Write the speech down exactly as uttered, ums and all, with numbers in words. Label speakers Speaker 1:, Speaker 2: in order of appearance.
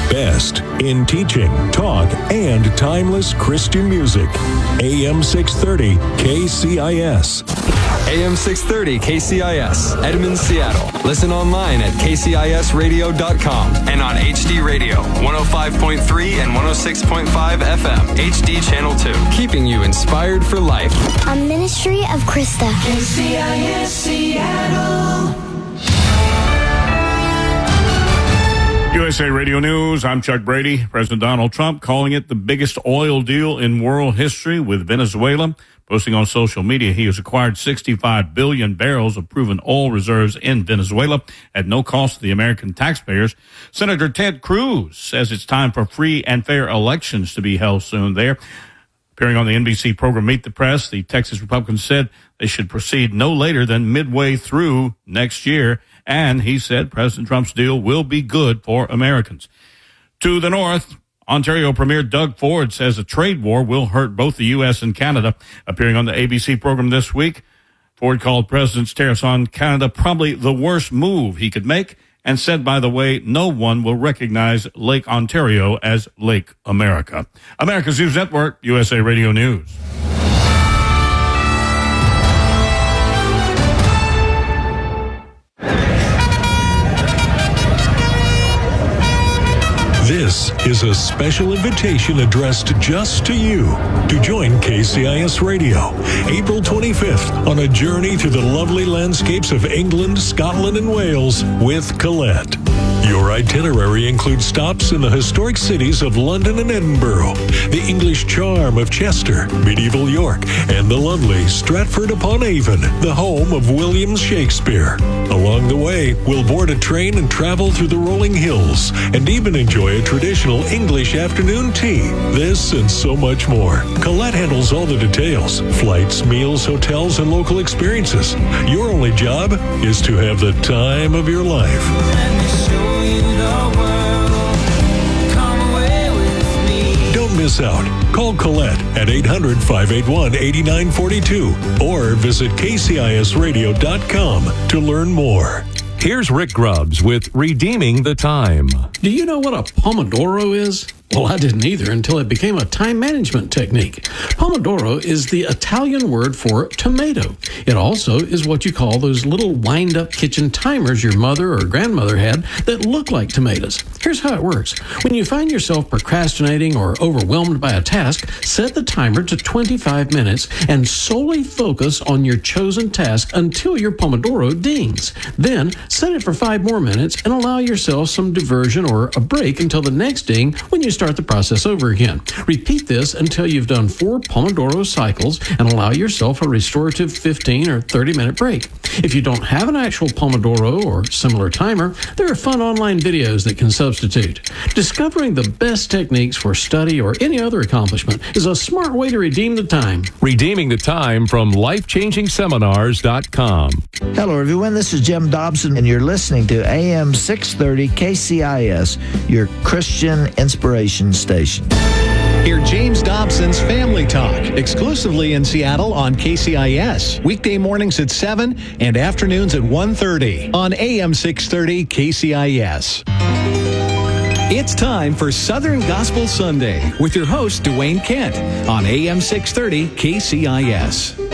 Speaker 1: best in teaching, talk, and timeless Christian music. A M six thirty K C I S.
Speaker 2: A M six thirty K C I S, Edmond, Seattle. Listen online at k c i s radio dot com and on H D Radio, one oh five point three and one oh six point five F M, H D Channel two. Keeping you inspired for life.
Speaker 3: A ministry of Krista.
Speaker 4: K C I S Seattle.
Speaker 5: U S A Radio News, I'm Chuck Brady. President Donald Trump calling it the biggest oil deal in world history with Venezuela. Posting on social media, he has acquired sixty-five billion barrels of proven oil reserves in Venezuela at no cost to the American taxpayers. Senator Ted Cruz says it's time for free and fair elections to be held soon there. Appearing on the N B C program Meet the Press, the Texas Republicans said they should proceed no later than midway through next year. And he said President Trump's deal will be good for Americans. To the north, Ontario Premier Doug Ford says a trade war will hurt both the U S and Canada. Appearing on the A B C program this week, Ford called President's tariffs on Canada probably the worst move he could make and said, by the way, no one will recognize Lake Ontario as Lake America. America's News Network, U S A Radio News.
Speaker 1: This is a special invitation addressed just to you to join K C I S Radio April twenty-fifth on a journey through the lovely landscapes of England, Scotland, and Wales with Colette. Your itinerary includes stops in the historic cities of London and Edinburgh, the English charm of Chester, medieval York, and the lovely Stratford-upon-Avon, the home of William Shakespeare. Along the way, we'll board a train and travel through the rolling hills and even enjoy a traditional English afternoon tea. This and so much more. Colette handles all the details: flights, meals, hotels, and local experiences. Your only job is to have the time of your life. Don't miss out. Call Colette at eight hundred, five eight one, eight nine four two or visit k c i s radio dot com to learn more.
Speaker 6: Here's Rick Grubbs with Redeeming the Time.
Speaker 7: Do you know what a Pomodoro is? Well, I didn't either until it became a time management technique. Pomodoro is the Italian word for tomato. It also is what you call those little wind-up kitchen timers your mother or grandmother had that look like tomatoes. Here's how it works. When you find yourself procrastinating or overwhelmed by a task, set the timer to twenty-five minutes and solely focus on your chosen task until your Pomodoro dings. Then set it for five more minutes and allow yourself some diversion or a break until the next ding when you start the process over again. Repeat this until you've done four Pomodoro cycles and allow yourself a restorative fifteen or thirty minute break. If you don't have an actual Pomodoro or similar timer, there are fun online videos that can substitute. Discovering the best techniques for study or any other accomplishment is a smart way to redeem the time.
Speaker 6: Redeeming the Time from life changing seminars dot com.
Speaker 8: Hello, everyone. This is Jim Dobson, and you're listening to A M six thirty K C I S, your Christian inspiration station.
Speaker 9: Hear James Dobson's Family Talk exclusively in Seattle on K C I S. Weekday mornings at seven and afternoons at one thirty on A M six thirty K C I S. It's time for Southern Gospel Sunday with your host, Dwayne Kent, on A M six thirty K C I S.